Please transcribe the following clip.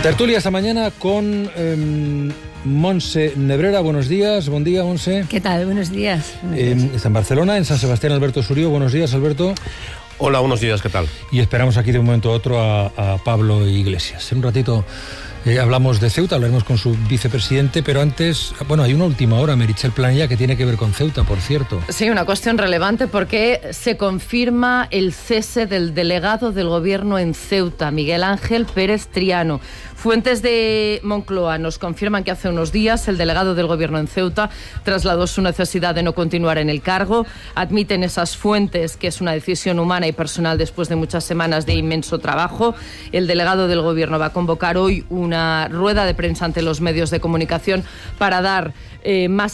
Tertulia esta mañana con Montse Nebrera. Buenos días. Buen día, Montse. ¿Qué tal? Buenos días. Está en Barcelona, en San Sebastián, Alberto Surio. Buenos días, Alberto. Hola, buenos días, ¿qué tal? Y esperamos aquí de un momento a otro a Pablo Iglesias. En un ratito hablamos de Ceuta, hablaremos con su vicepresidente, pero antes, bueno, hay una última hora, Meritxell Planella, que tiene que ver con Ceuta, por cierto. Sí, una cuestión relevante porque se confirma el cese del delegado del gobierno en Ceuta, Miguel Ángel Pérez Triano. Fuentes de Moncloa nos confirman que hace unos días el delegado del gobierno en Ceuta trasladó su necesidad de no continuar en el cargo. Admiten esas fuentes que es una decisión humana y personal después de muchas semanas de inmenso trabajo. El delegado del gobierno va a convocar hoy una rueda de prensa ante los medios de comunicación para dar más